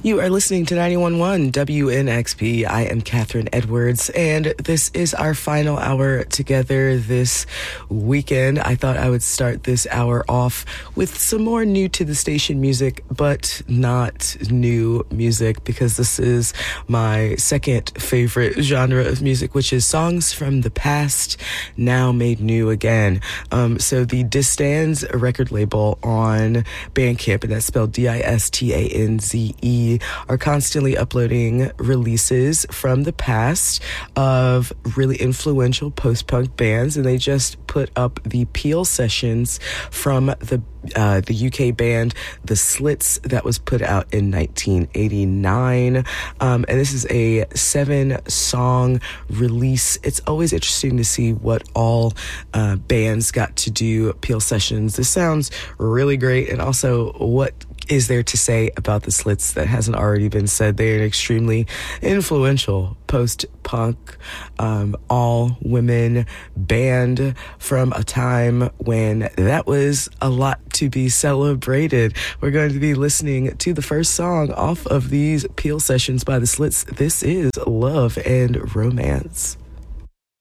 You are listening to 91.1 WNXP. I am Catherine Edwards, and this is our final hour together this weekend. I thought I would start this hour off with some more new to the station music, but not new music, because this is my second favorite genre of music, which is songs from the past, now made new again. So the Distanze record label on Bandcamp, and that's spelled Distanze, are constantly uploading releases from the past of really influential post-punk bands, and they just put up the Peel sessions from the UK band The Slits that was put out in 1989, and this is a 7-song release. It's always interesting to see what all bands got to do Peel sessions. This sounds really great, and also what is there to say about the Slits that hasn't already been said? They're an extremely influential post-punk, all-women band from a time when that was a lot to be celebrated. We're going to be listening to the first song off of these Peel sessions by the Slits. This is Love and Romance.